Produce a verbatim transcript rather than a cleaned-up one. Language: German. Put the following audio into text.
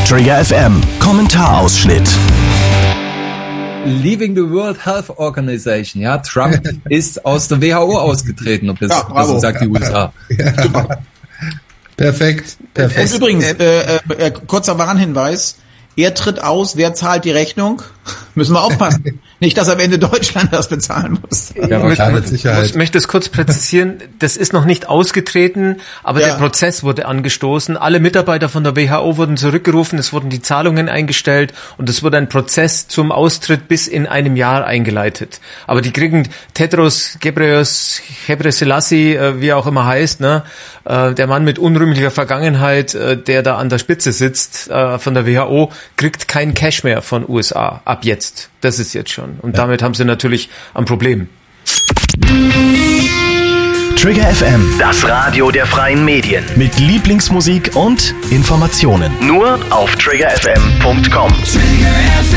Trigger F M Kommentarausschnitt. Leaving the World Health Organization. Ja, Trump ist aus der W H O ausgetreten, ob das, ja, das sagt die U S A. Ja. Perfekt, perfekt. Und übrigens, äh, äh, kurzer Warnhinweis, er tritt aus, wer zahlt die Rechnung? Müssen wir aufpassen. Nicht, dass am Ende Deutschland das bezahlen muss. Ja, mit, mit Sicherheit. Ich möchte es kurz präzisieren, das ist noch nicht ausgetreten, aber ja. Der Prozess wurde angestoßen. Alle Mitarbeiter von der W H O wurden zurückgerufen, es wurden die Zahlungen eingestellt und es wurde ein Prozess zum Austritt bis in einem Jahr eingeleitet. Aber die kriegen Tedros Ghebreyesus, äh, wie er auch immer heißt, ne, äh, der Mann mit unrühmlicher Vergangenheit, äh, der da an der Spitze sitzt äh, von der W H O, kriegt kein Cash mehr von U S A ab jetzt. Das ist jetzt schon. Und ja. Damit haben sie natürlich ein Problem. Trigger F M, das Radio der freien Medien. Mit Lieblingsmusik und Informationen. Nur auf trigger f m punkt com. Trigger F M.